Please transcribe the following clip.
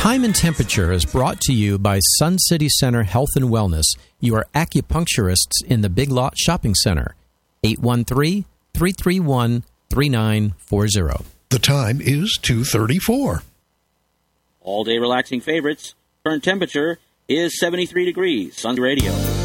Time and Temperature is brought to you by Sun City Center Health and Wellness, your acupuncturists in the Big Lot Shopping Center. 813-331-3940. The time is 2:34. All-day relaxing favorites. Current temperature is 73 degrees. Sun Radio.